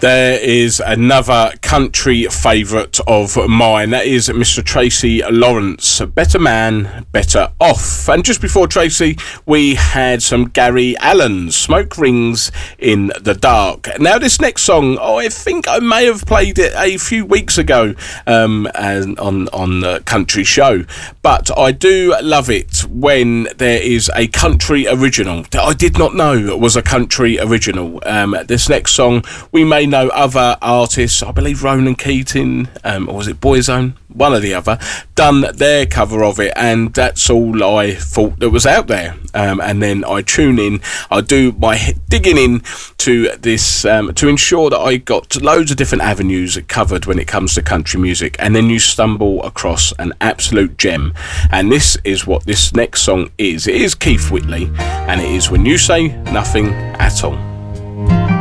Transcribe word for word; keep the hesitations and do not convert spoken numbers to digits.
There is another country favourite of mine. That is Mister Tracy Lawrence. Better Man, Better Off. And just before Tracy, we had some Gary Allan, Smoke Rings in the Dark. Now, this next song, oh, I think I may have played it a few weeks ago um, and on, on the country show. But I do love it when there is a country original that I did not know was a country original. Um, this next song, we may know other artists, I believe Ronan Keating, um, or was it Boyzone? One or the other, done their cover of it, and that's all I thought that was out there. Um, and then I tune in, I do my digging in to this um, to ensure that I got loads of different avenues covered when it comes to country music, and then you stumble across an absolute gem. And this is what this next song is. It is Keith Whitley, and it is When You Say Nothing At All.